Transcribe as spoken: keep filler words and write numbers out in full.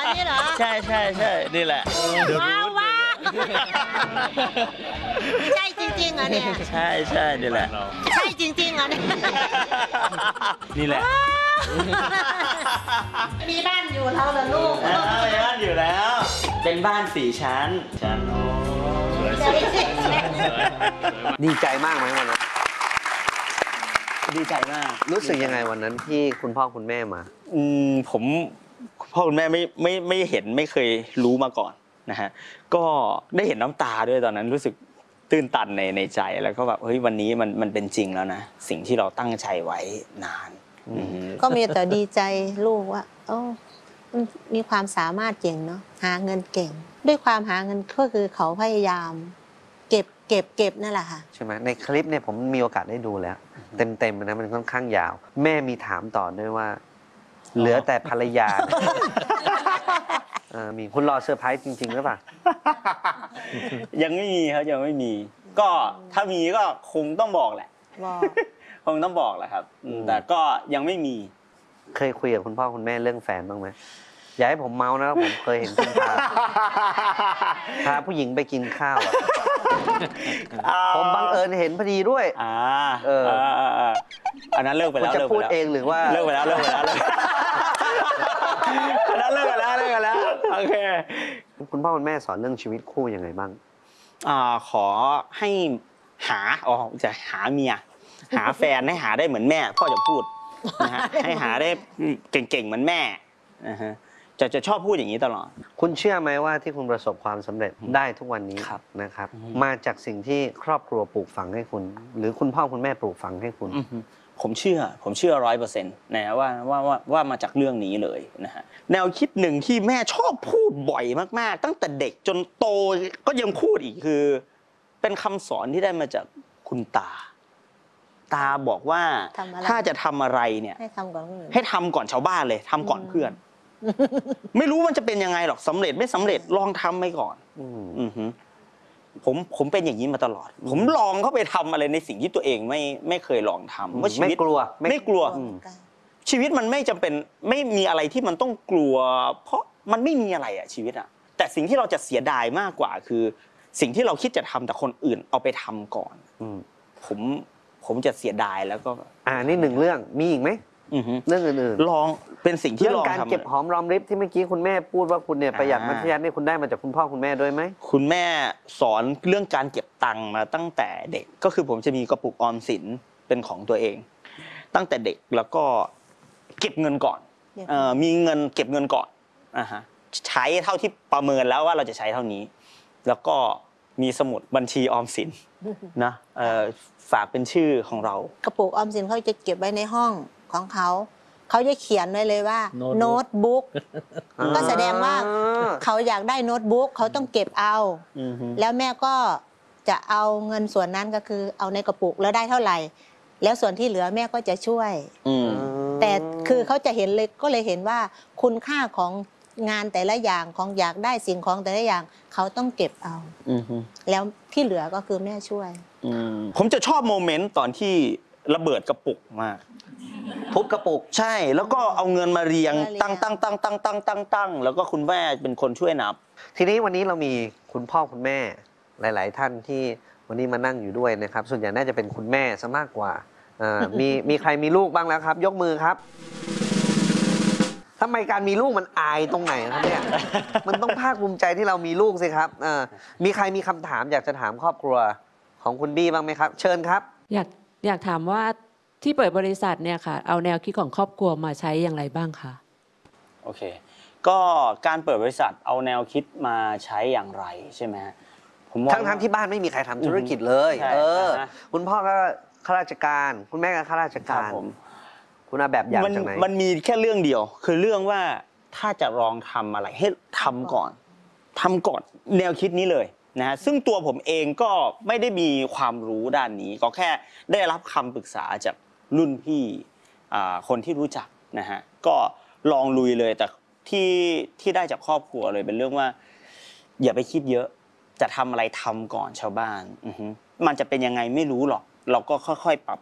นี้เหรอใช่ใช่ใช่นี่แหละว้าวว้าใช่จริงๆเหรอเนี่ยใช่ใช่นี่แหละใช่จริงๆเหรอเนี่ยนี่แหละมีบ้านอยู่แล้วเหรอลูกมีบ้านอยู่แล้วเป็นบ้านสี่ชั้นชั้นโอ้ดีใจมากไหมวันนั้นดีใจมากรู้สึกยังไงวันนั้นที่คุณพ่อคุณแม่มาอืมผมพ่อคุณแม่ไม่ไม่ไม่เห็นไม่เคยรู้มาก่อนนะฮะก็ได้เห็นน้ำตาด้วยตอนนั้นรู้สึกตื้นตันในในใจแล้วก็แบบเฮ้ยวันนี้มันมันเป็นจริงแล้วนะสิ่งที่เราตั้งใจไว้นานก็มีแต่ดีใจลูกว่าโอ้มีความสามารถเก่งเนาะหาเงินเก่งด้วยความหาเงินก็คือเขาพยายามเก็บเก็บเก็บนั่นแหละค่ะใช่ไหมในคลิปเนี่ยผมมีโอกาสได้ดูแล้วเต็มๆนะมันค่อนข้างยาวแม่มีถามต่อด้วยว่าเหลือแต่ภรรยามีคุณรอเซอร์ไพรส์จริงๆหรือเปล่ายังไม่มีครับยังไม่มีก็ถ้ามีก็คงต้องบอกแหละคงต้องบอกแหละครับแต่ก็ยังไม่มีเคยคุยกับคุณพ่อคุณแม่เรื่องแฟนบ้างไหมอย่าให้ผมเมานะผมเคยเห็นคุณพาพาผู้หญิงไปกินข้าวผมบังเอิญเห็นพอดีด้วยอ่าเอออันนั้นเลิกไปแล้วจะพูดเองหรือว่าเลิกไปแล้วเลิกไปแล้วอันนั้นเลิกไปแล้วเลิกไปแล้วโอเคคุณพ่อคุณแม่สอนเรื่องชีวิตคู่ยังไงบ้างอ่าขอให้หาอ๋อจะหาเมียหาแฟนให้หาได้เหมือนแม่พ่อจะพูดนะฮะให้หาได้เก่งๆเหมือนแม่นะฮะจะจะชอบพูดอย่างนี้ตลอดคุณเชื่อไหมว่าที่คุณประสบความสำเร็จได้ทุกวันนี้นะครับมาจากสิ่งที่ครอบครัวปลูกฝังให้คุณหรือคุณพ่อคุณแม่ปลูกฝังให้คุณผมเชื่อผมเชื่อร้อยเปอร์เซ็นต์นะว่าว่าว่าว่ามาจากเรื่องนี้เลยนะฮะแนวคิดหนึ่งที่แม่ชอบพูดบ่อยมากๆตั้งแต่เด็กจนโตก็ยังพูดอีกคือเป็นคำสอนที่ได้มาจากคุณตาตาบอกว่าถ้าจะทำอะไรเนี่ยให้ทำก่อนให้ทำก่อนชาวบ้านเลยทำก่อนเพื่อนไม่รู้มันจะเป็นยังไงหรอกสำเร็จไม่สำเร็จลองทำไปก่อนอือผมผมเป็นอย่างนี้มาตลอดผมลองเข้าไปทำอะไรในสิ่งที่ตัวเองไม่ไม่เคยลองทำว่าชีวิตไม่กลัวไม่กลัวชีวิตมันไม่จำเป็นไม่มีอะไรที่มันต้องกลัวเพราะมันไม่มีอะไรอะชีวิตอะแต่สิ่งที่เราจะเสียดายมากกว่าคือสิ่งที่เราคิดจะทำแต่คนอื่นเอาไปทำก่อนผมผมจะเสียดายแล้วก็อ่านี่หนึ่งเรื่องมีอีกไหมเรื่องอื่นๆลองเป็นสิ่งที่ลองทำการเก็บหอมรอมริบที่เมื่อกี้คุณแม่พูดว่าคุณเนี่ยประหยัดมัธยัสถ์นี่คุณได้มาจากคุณพ่อคุณแม่ด้วยไหมคุณแม่สอนเรื่องการเก็บตังค์มาตั้งแต่เด็กก็คือผมจะมีกระปุกออมสินเป็นของตัวเองตั้งแต่เด็กแล้วก็เก็บเงินก่อนมีเงินเก็บเงินก่อนอ่าฮะใช้เท่าที่ประเมินแล้วว่าเราจะใช้เท่านี้แล้วก็มีสมุดบัญชีออมสินนะฝากเป็นชื่อของเรากระปุกออมสินเขาจะเก็บไว้ในห้องของเขาเขาจะเขียนไว้เลยว่าโน้ตบุ๊กก็แสดงว่าเขาอยากได้โน้ตบุ๊กเขาต้องเก็บเอาแล้วแม่ก็จะเอาเงินส่วนนั้นก็คือเอาในกระปุกแล้วได้เท่าไหร่แล้วส่วนที่เหลือแม่ก็จะช่วยแต่คือเขาจะเห็นเลยก็เลยเห็นว่าคุณค่าของงานแต่ละอย่างของอยากได้สิ่งของแต่ละอย่างเขาต้องเก็บเอาแล้วที่เหลือก็คือแม่ช่วยผมจะชอบโมเมนต์ตอนที่ระเบิดกระปุกมากทุบกระปุกใช่แล้วก็เอาเงินมาเรียงตั้งตั้งตั้งตั้งตั้งตั้งตั้งแล้วก็คุณแม่เป็นคนช่วยนับทีนี้วันนี้เรามีคุณพ่อคุณแม่หลายๆท่านที่วันนี้มานั่งอยู่ด้วยนะครับส่วนใหญ่น่าจะเป็นคุณแม่ซะมากกว่ามีมีใครมีลูกบ้างแล้วครับยกมือครับทำไมการมีลูกมันอายตรงไหนครับเนี่ยมันต้องภาคภูมิใจที่เรามีลูกสิครับมีใครมีคำถามอยากจะถามครอบครัวของคุณบี้บ้างไหมครับเชิญครับอยากอยากถามว่าที่เปิดบริษัทเนี่ยค่ะเอาแนวคิดของครอบครัวมาใช้อย่างไรบ้างคะโอเคก็การเปิดบริษัทเอาแนวคิดมาใช้อย่างไรใช่ไหมผมทั้งทั้งที่บ้านไม่มีใครทำธุรกิจเลยเออคุณพ่อก็ข้าราชการคุณแม่ก็ข้าราชการคุณเอาแบบอย่างจากไหนมันมีแค่เรื่องเดียวคือเรื่องว่าถ้าจะลองทำอะไรให้ทำก่อนทำก่อนแนวคิดนี้เลยนะฮะซึ่งตัวผมเองก็ไม่ได้มีความรู้ด้านนี้ก็แค่ได้รับคำปรึกษาจากรุ่นพี่คนที่รู้จักนะฮะก็ลองลุยเลยแต่ที่ที่ได้จากครอบครัวเลยเป็นเรื่องว่าอย่าไปคิดเยอะจะทำอะไรทำก่อนชาวบ้านมันจะเป็นยังไงไม่รู้หรอกเราก็ค่อยๆปรับ